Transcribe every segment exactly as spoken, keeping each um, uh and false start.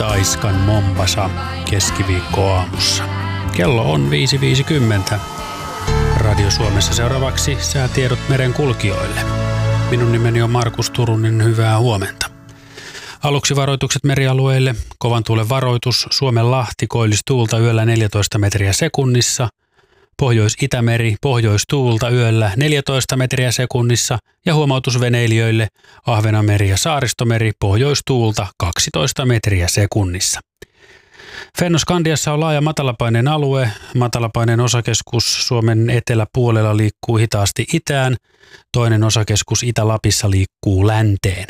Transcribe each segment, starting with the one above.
Taiskan Mombasa keskiviikkoaamussa. Kello on viisi viisikymmentä. Radio Suomessa seuraavaksi säätiedot merenkulkijoille. Minun nimeni on Markus Turunen, hyvää huomenta. Aluksi varoitukset merialueille. Kovan tuulen varoitus. Suomenlahti koillistuulta yöllä neljätoista metriä sekunnissa. Pohjois-Itämeri pohjoistuulta yöllä neljätoista metriä sekunnissa ja huomautus veneilijöille Ahvenanmeri ja Saaristomeri pohjoistuulta kaksitoista metriä sekunnissa. Fennoskandiassa on laaja matalapaineen alue. Matalapaineen osakeskus Suomen eteläpuolella liikkuu hitaasti itään. Toinen osakeskus Itä-Lapissa liikkuu länteen.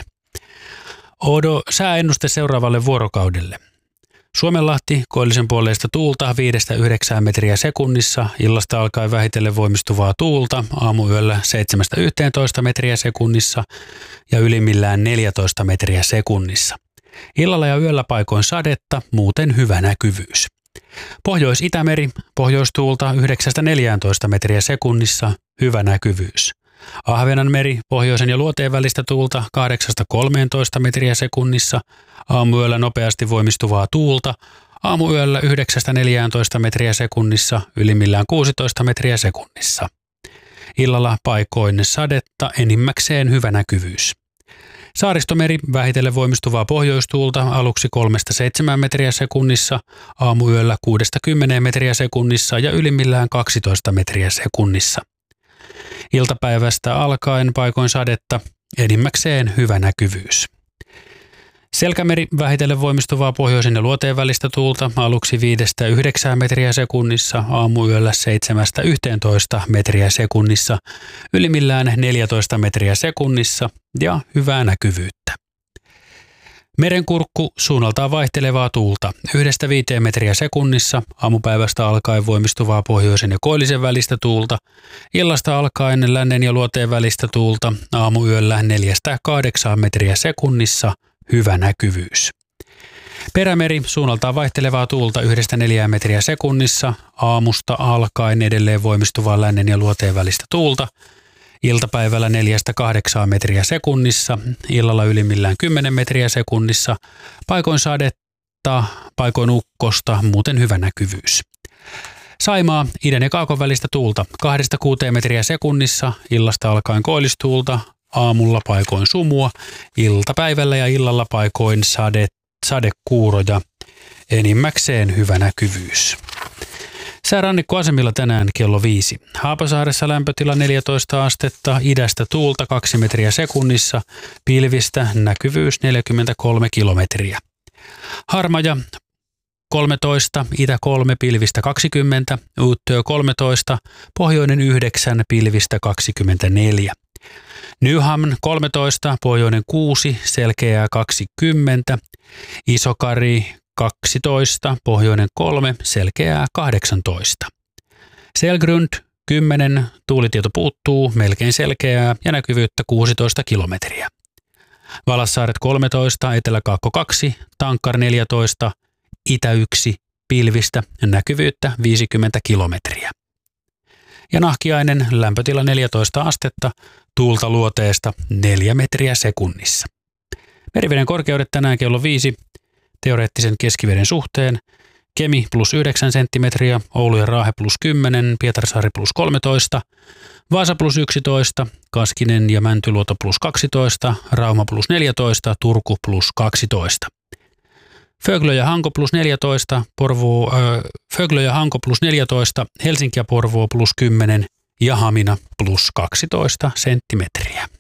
Odo sääennuste seuraavalle vuorokaudelle. Suomenlahti koillisen puoleista tuulta viidestä yhdeksään metriä sekunnissa, illasta alkaen vähitellen voimistuvaa tuulta, aamuyöllä seitsemästä yhteentoista metriä sekunnissa ja ylimmillään neljätoista metriä sekunnissa. Illalla ja yöllä paikoin sadetta, muuten hyvä näkyvyys. Pohjois-Itämeri pohjoistuulta yhdeksästä neljääntoista metriä sekunnissa, hyvä näkyvyys. Ahvenanmeri pohjoisen ja luoteen välistä tuulta kahdeksasta kolmeentoista metriä sekunnissa, aamuyöllä nopeasti voimistuvaa tuulta, aamuyöllä yhdeksästä neljääntoista metriä sekunnissa, ylimmillään kuusitoista metriä sekunnissa. Illalla paikoin sadetta, enimmäkseen hyvä näkyvyys. Saaristomeri vähitellen voimistuvaa pohjoistuulta aluksi kolmesta seitsemään metriä sekunnissa, aamuyöllä kuudesta kymmeneen metriä sekunnissa ja ylimmillään kaksitoista metriä sekunnissa. Iltapäivästä alkaen paikoin sadetta, enimmäkseen hyvä näkyvyys. Selkämeri vähitellen voimistuvaa pohjoisen ja luoteen välistä tuulta aluksi viidestä yhdeksään metriä sekunnissa, aamuyöllä seitsemästä yhteentoista metriä sekunnissa, ylimmillään neljätoista metriä sekunnissa ja hyvää näkyvyyttä. Merenkurkku suunnaltaan vaihtelevaa tuulta yhdestä viiteen metriä sekunnissa, aamupäivästä alkaen voimistuvaa pohjoisen ja koillisen välistä tuulta, illasta alkaen lännen ja luoteen välistä tuulta, aamuyöllä neljästä kahdeksaan metriä sekunnissa, hyvä näkyvyys. Perämeri suunnaltaan vaihtelevaa tuulta yhdestä neljään metriä sekunnissa, aamusta alkaen edelleen voimistuvaa lännen ja luoteen välistä tuulta, iltapäivällä neljästä kahdeksaan metriä sekunnissa, illalla ylimmillään kymmenen metriä sekunnissa, paikoin sadetta, paikoin ukkosta, muuten hyvä näkyvyys. Saimaa idän ja kaakon välistä tuulta kahdesta kuuteen metriä sekunnissa, illasta alkaen koillistuulta, aamulla paikoin sumua, iltapäivällä ja illalla paikoin sade, sadekuuroja, enimmäkseen hyvä näkyvyys. Säärannikkoasemilla tänään kello viisi. Haapasaaressa lämpötila neljätoista astetta, idästä tuulta kaksi metriä sekunnissa, pilvistä näkyvyys neljäkymmentäkolme kilometriä. Harmaja kolmetoista, itä kolme, pilvistä kaksikymmentä, Uuttöö kolmetoista, pohjoinen yhdeksän, pilvistä kaksikymmentäneljä. Nyhamn kolmetoista, pohjoinen kuusi, selkeää kaksikymmentä, Isokari kaksitoista, pohjoinen kolme, selkeää kahdeksantoista. Selgrund kymmenen, tuulitieto puuttuu, melkein selkeää ja näkyvyyttä kuusitoista kilometriä. Valassaaret kolmetoista, Etelä-Kaakko kaksi, Tankkar neljätoista, Itä yksi, pilvistä näkyvyyttä viisikymmentä kilometriä. Ja Nahkiainen lämpötila neljätoista astetta, tuulta luoteesta neljä metriä sekunnissa. Meriveden korkeudet tänään kello viisi. Teoreettisen keskiveden suhteen Kemi plus yhdeksän senttimetriä, Oulu ja Raahe plus kymmenen, Pietarsaari plus kolmetoista, Vaasa plus yksitoista, Kaskinen ja Mäntyluoto plus kaksitoista, Rauma plus neljätoista, Turku plus kaksitoista. Föglö ja Hanko plus neljätoista, Porvoo, äh, Föglö ja Hanko plus neljätoista, Helsinki ja Porvoo plus kymmenen ja Hamina plus kaksitoista senttimetriä.